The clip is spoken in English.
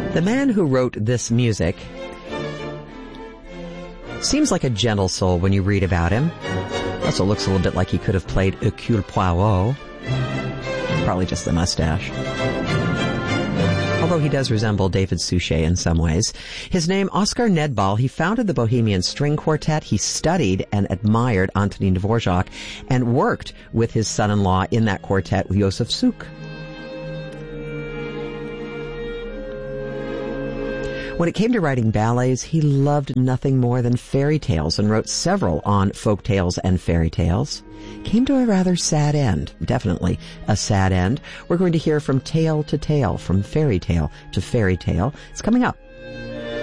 The man who wrote this music seems like a gentle soul when you read about him. Also looks a little bit like he could have played Hercule Poirot. Probably just the mustache. Although he does resemble David Suchet in some ways. His name, Oskar Nedbal. He founded the Bohemian String Quartet. He studied and admired Antonin Dvorak and worked with his son-in-law in that quartet, Josef Suk. When it came to writing ballets, he loved nothing more than fairy tales and wrote several on folk tales and fairy tales. Came to a rather sad end, definitely a sad end. We're going to hear from tale to tale, from fairy tale to fairy tale. It's coming up